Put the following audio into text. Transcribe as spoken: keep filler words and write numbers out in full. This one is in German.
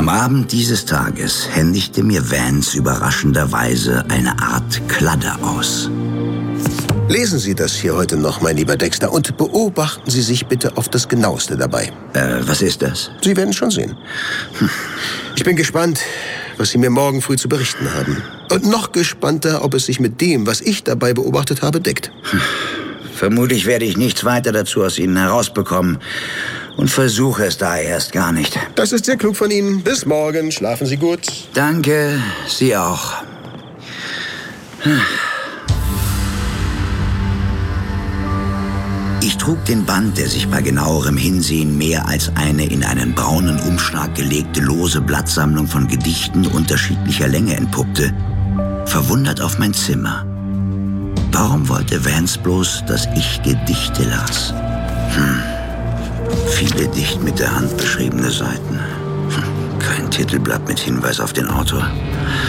Am Abend dieses Tages händigte mir Vance überraschenderweise eine Art Kladde aus. Lesen Sie das hier heute noch, mein lieber Dexter, und beobachten Sie sich bitte auf das Genaueste dabei. Äh, was ist das? Sie werden schon sehen. Hm. Ich bin gespannt, was Sie mir morgen früh zu berichten haben. Und noch gespannter, ob es sich mit dem, was ich dabei beobachtet habe, deckt. Hm. Vermutlich werde ich nichts weiter dazu aus Ihnen herausbekommen und versuche es daher erst gar nicht. Das ist sehr klug von Ihnen. Bis morgen. Schlafen Sie gut. Danke, Sie auch. Hm. Ich trug den Band, der sich bei genauerem Hinsehen mehr als eine in einen braunen Umschlag gelegte lose Blattsammlung von Gedichten unterschiedlicher Länge entpuppte, verwundert auf mein Zimmer. Warum wollte Vance bloß, dass ich Gedichte las? Hm. Viele dicht mit der Hand beschriebene Seiten. Hm. Kein Titelblatt mit Hinweis auf den Autor.